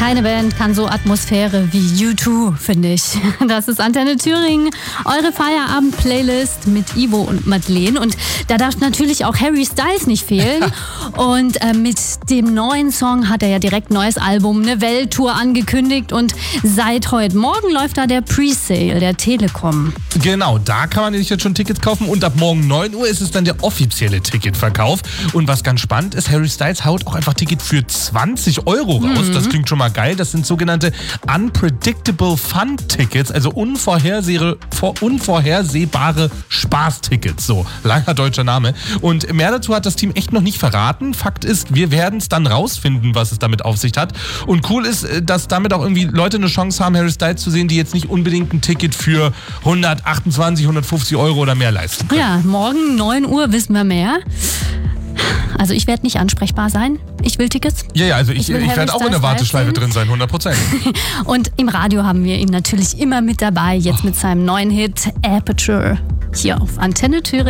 Keine Band kann so Atmosphäre wie U2, finde ich. Das ist Antenne Thüringen, eure Feierabend-Playlist mit Ivo und Madeleine. Und da darf natürlich auch Harry Styles nicht fehlen. Und mit dem neuen Song hat er ja direkt ein neues Album, eine Welttour angekündigt. Und seit heute Morgen läuft da der Presale der Telekom. Genau, da kann man sich jetzt schon Tickets kaufen. Und ab morgen 9 Uhr ist es dann der offizielle Ticketverkauf. Und was ganz spannend ist, Harry Styles haut auch einfach Ticket für 20 € raus. Das klingt schon mal geil. Das sind sogenannte Unpredictable Fun Tickets, also unvorhersehbare Spaßtickets. So, langer deutscher Name. Und mehr dazu hat das Team echt noch nicht verraten. Fakt ist, wir werden es dann rausfinden, was es damit auf sich hat. Und cool ist, dass damit auch irgendwie Leute eine Chance haben, Harry Styles zu sehen, die jetzt nicht unbedingt ein Ticket für 128, 150 € oder mehr leisten können. Ja, morgen 9 Uhr wissen wir mehr. Also ich werde nicht ansprechbar sein. Ich will Tickets. Ja, also ich werde auch in der Warteschleife drin sein, 100%. Und im Radio haben wir ihn natürlich immer mit dabei, jetzt mit seinem neuen Hit Aperture hier auf Antenne Thüringen.